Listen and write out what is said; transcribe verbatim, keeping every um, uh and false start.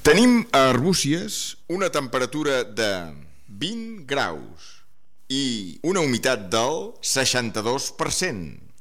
Tenim a Arbúcies una temperatura de vint graus i una humitat del seixanta-dos per cent.